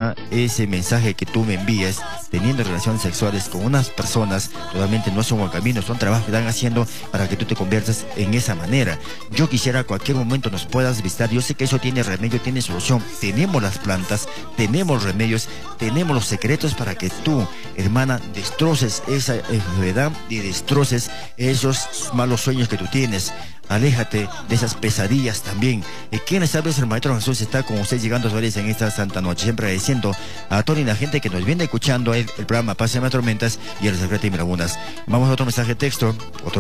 ese mensaje que tú me envías, teniendo relaciones sexuales con unas personas, totalmente no son buen camino, son trabajos que están haciendo para que tú te conviertas en esa manera. Yo quisiera a cualquier momento nos puedas visitar. Yo sé que eso tiene remedio, tiene solución. Tenemos las plantas, tenemos remedios, tenemos los secretos para que tú, hermana, destroces esa enfermedad y destroces esos malos sueños que tú tienes. Aléjate de esas pesadillas también. ¿Quién les habla? El Maestro Jesús está con ustedes llegando a ustedes en esta santa noche, siempre agradeciendo a toda la gente que nos viene escuchando el programa Pase de Tormentas y el Secreto y Mirabunas. Vamos a otro mensaje de texto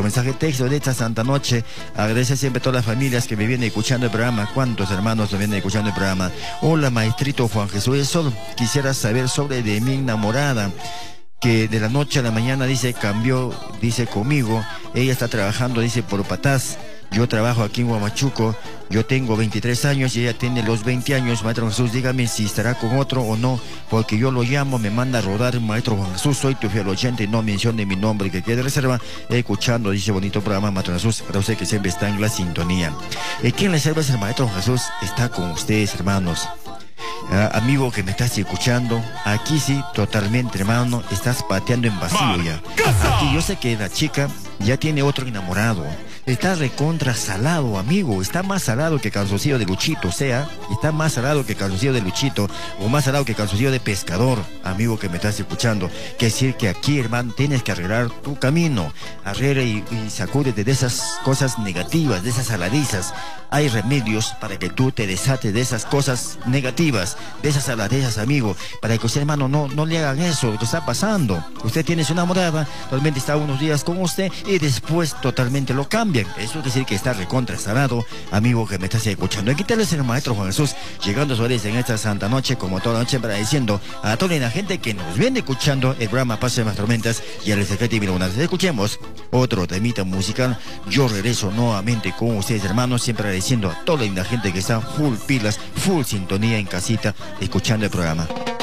de esta santa noche. Agradece siempre a todas las familias que me vienen escuchando el programa. ¿Cuántos hermanos me vienen escuchando el programa? Hola, maestrito Juan Jesús. Solo quisiera saber sobre de mi enamorada, que de la noche a la mañana, dice, cambió, dice, conmigo. Ella está trabajando, dice, por Patás. Yo trabajo aquí en Huamachuco. Yo tengo 23 años y ella tiene los 20 años. Maestro Jesús, dígame si estará con otro o no, porque yo lo llamo, me manda a rodar. Maestro Juan Jesús, soy tu fiel oyente, no mencione mi nombre, que quede reserva. Escuchando, dice, bonito programa, Maestro Jesús, para usted que siempre está en la sintonía. ¿Quién le serve? Es el Maestro Jesús, está con ustedes, hermanos. Amigo que me estás escuchando, aquí sí, totalmente, hermano, estás pateando en vacío ya. Aquí yo sé que la chica ya tiene otro enamorado. Está recontra salado, amigo. Está más salado que el calzoncillo de Luchito. O sea, está más salado que el calzoncillo de Luchito, o más salado que el calzoncillo de pescador, amigo que me estás escuchando. Que decir que aquí, hermano, tienes que arreglar tu camino. Arregla y sacúdete de esas cosas negativas, de esas saladizas. Hay remedios para que tú te desates de esas cosas negativas, de esas saladezas, amigo. Para que usted, hermano, no le hagan eso que está pasando. Usted tiene su enamorada, totalmente está unos días con usted y después totalmente lo cambian. Eso quiere decir que está recontra sanado, amigo que me estás escuchando. Aquí tal es el Maestro Juan Jesús, llegando a su en esta santa noche, como toda la noche, para diciendo a toda la gente que nos viene escuchando el programa Pase de las Tormentas y el Secreto y Mirabunas. Escuchemos otro temita musical. Yo regreso nuevamente con ustedes, hermanos, siempre agradeciendo a toda la gente que está full pilas, full sintonía en casita, escuchando el programa.